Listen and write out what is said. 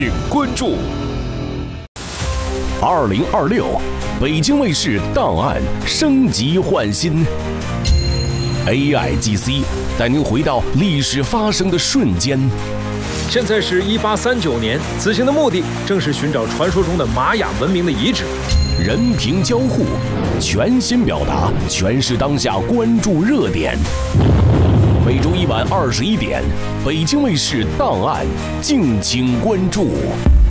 关注。2026，北京卫视档案升级换新 ，AIGC 带您回到历史发生的瞬间。 现在是1839年，此行的目的正是寻找传说中的玛雅文明的遗址。 人屏交互，全新表达，诠释当下关注热点。每周一晚21点，北京卫视档案，敬请关注。